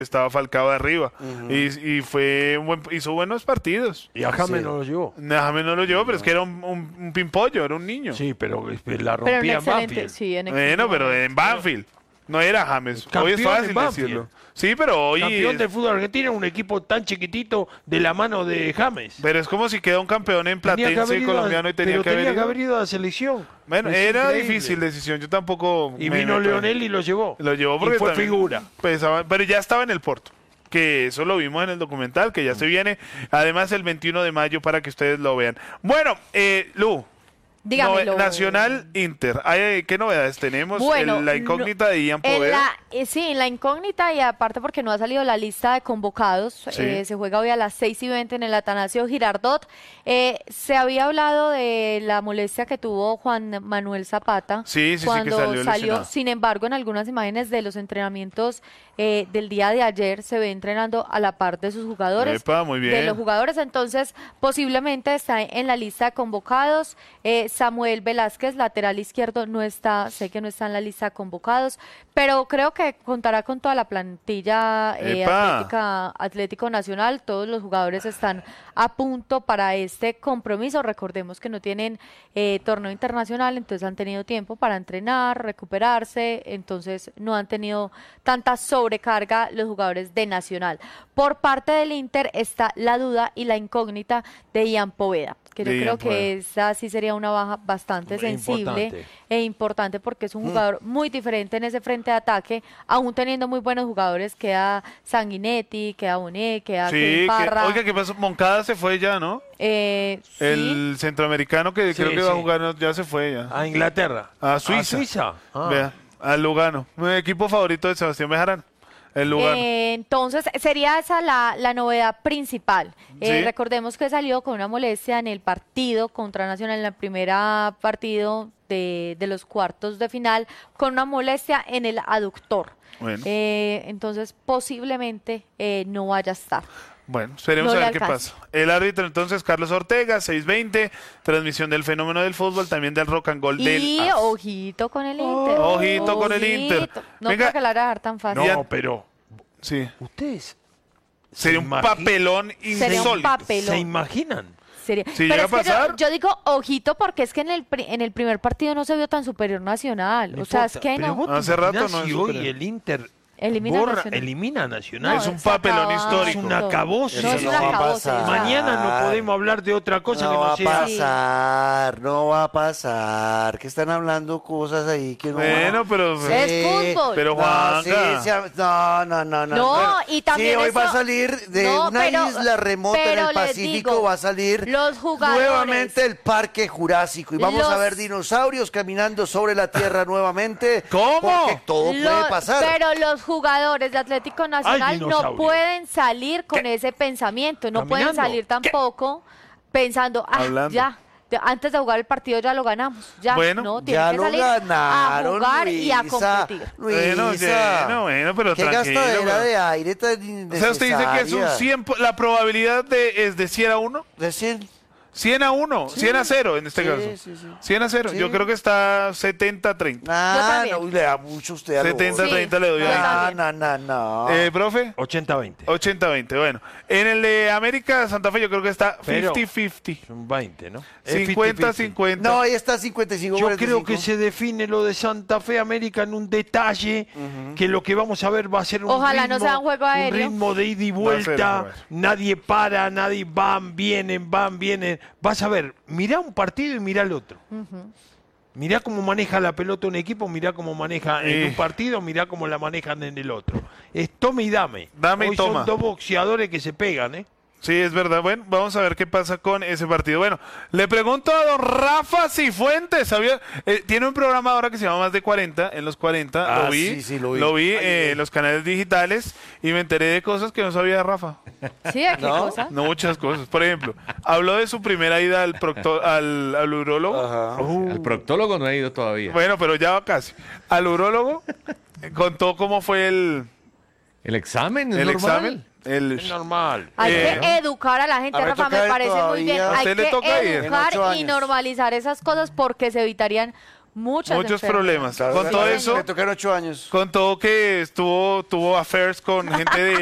estaba Falcao de arriba. Y hizo buenos partidos. Y a James no lo llevó. A James no lo llevó, pero es que era un pimpollo, era un niño. Sí, pero la Pero rompía en excelente, Banfield. sí, en Bueno, pero en Banfield. No era James. Hoy Campeón es en fácil Banfield. decirlo. Sí, pero hoy... Campeón del fútbol argentino, un equipo tan chiquitito de la mano de James. Pero es como si queda un campeón en Tenía que Platense haber ido colombiano y tenía pero que tenía haber que ido. haber ido a la selección. Bueno, Es era increíble. difícil decisión. Yo tampoco... Y vino Leonel y lo llevó. Lo llevó porque y fue también figura. pesaba, pero ya estaba en el Porto. Que eso lo vimos en el documental, que ya se viene. Además, el 21 de mayo para que ustedes lo vean. Bueno, Lu. Dígamelo. Nacional Inter. ¿Qué novedades tenemos? Bueno, La incógnita de Ian Poveda. Sí, en la incógnita y aparte porque no ha salido la lista de convocados. Sí. Se juega hoy a las 6:20 en el Atanasio Girardot. Se había hablado de la molestia que tuvo Juan Manuel Zapata Sí, que cuando salió lesionado. Sin embargo, en algunas imágenes de los entrenamientos del día de ayer se ve entrenando a la par de sus jugadores. Epa, muy bien. De los jugadores, entonces posiblemente está en la lista de convocados. Samuel Velázquez, lateral izquierdo, no está, sé que no está en la lista de convocados, pero creo que contará con toda la plantilla Atlético Nacional. Todos los jugadores están a punto para este compromiso. Recordemos que no tienen torneo internacional, entonces han tenido tiempo para entrenar, recuperarse, entonces no han tenido tanta sobrecarga los jugadores de Nacional. Por parte del Inter está la duda y la incógnita de Ian Poveda, que yo creo que esa sí sería una baja bastante sensible e importante porque es un jugador muy diferente en ese frente de ataque, aún teniendo muy buenos jugadores. Queda Sanguinetti, queda Bonet, queda Kevin Parra. Oiga, ¿qué pasó? Moncada se fue ya, ¿no? Sí. El centroamericano que creo que va a jugar ya se fue ya. A Inglaterra. A Suiza. Vea, al Lugano. Mi equipo favorito de Sebastián Bejarano. El Lugano. Entonces, sería esa la novedad principal. Sí. Recordemos que salió con una molestia en el partido contra Nacional, en el primer partido de los cuartos de final, con una molestia en el aductor. Bueno. Entonces, posiblemente no vaya a estar. Bueno, esperemos No a le ver qué alcanza. pasa. El árbitro entonces, Carlos Ortega, 6:20, transmisión del fenómeno del fútbol, también del rock and roll del Y AS. ojito con el Inter. Ojito con el Inter. No Venga. creo que la vaya a dejar tan fácil. No, pero Sí. ustedes Sería un papelón Sería un insólito. papelón. ¿se imaginan? Sería. Si Pero llega es a que pasar. yo digo ojito porque es que en el primer partido no se vio tan superior Nacional. No o sea, es importa, que pero no. vos te Hace rato imaginás no es si hoy superior. el Inter Elimina a Nacional. elimina a Nacional. Es un se papelón acaba. histórico. Es un acabose. No es Eso un no va a acabose. pasar. o sea, Mañana no podemos hablar de otra cosa No que va no a sea. pasar, no va a pasar. Que están hablando cosas ahí que no Bueno, pero... Es fútbol. Pero No, Juanca. sí, no. No, y también sí, hoy eso- va a salir de No, una pero- isla remota en pero el les Pacífico, digo, va a salir los jugadores- nuevamente el Parque Jurásico y vamos a Los- ver dinosaurios caminando sobre la Tierra nuevamente. ¿Cómo? Porque todo puede pasar. Pero los jugadores de Atlético Nacional no dinosaurios. pueden salir con ese pensamiento, no pueden ¿Caminando? salir tampoco pensando, Hablando. ya, antes de jugar el partido ya lo ganamos, ya, Bueno, no, Ya tienen que lo salir ganaron, a jugar y a Luisa, competir. Luisa. Bueno, pero Qué tranquilo. gastadera pero- de aire tan O sea, usted dice que es un innecesaria. 100, la probabilidad es de 100 a 1. Decir, 100 a 1, 100 a 0 en este Sí, caso. sí. 100 a 0. Sí. Yo creo que está 70 a 30. también. no, uy, le da mucho usted a 70 a Sí. 30 le doy a No. profe, 80-20. 80 a 20. Bueno, en el de América Santa Fe yo creo que está Pero- 50-50. Son 20, ¿no? Es 50-50. No, ahí está 55. Yo 45. creo que se define lo de Santa Fe América en un detalle que lo que vamos a ver va a ser un Ojalá ritmo, no sea un juego aéreo. ritmo de ida y Va a ser, vuelta, a ver. nadie para, nadie van, vienen. Vas a ver, mirá un partido y mirá el otro. Mirá cómo maneja la pelota un equipo, mirá cómo maneja en un partido, mirá cómo la manejan en el otro. Es tome y dame. Dame y Hoy toma. son dos boxeadores que se pegan, ¿eh? Sí, es verdad. Bueno, vamos a ver qué pasa con ese partido. Bueno, le pregunto a don Rafa Cifuentes. ¿Sabía? Tiene un programa ahora que se llama Más de 40, en los 40. Ah, lo vi. sí, lo vi. Lo vi en los canales digitales y me enteré de cosas que no sabía de Rafa. ¿Sí? ¿De qué ¿No? cosa? No, muchas cosas. Por ejemplo, habló de su primera ida al urólogo. Ajá. Al proctólogo no he ido todavía. Bueno, pero ya va casi. Al urólogo contó cómo fue el ¿El examen? ¿Es examen. normal? Es normal. Hay Eh, que educar a la gente, a mí me Rafa, toca me ver parece muy bien. todavía. ¿A Hay usted le toca ir? que En educar 8 y años. normalizar esas cosas porque se evitarían Muchos Muchos problemas. Claro, Con todo Sí, eso, Le tocan 8 años. con todo que tuvo affairs con gente de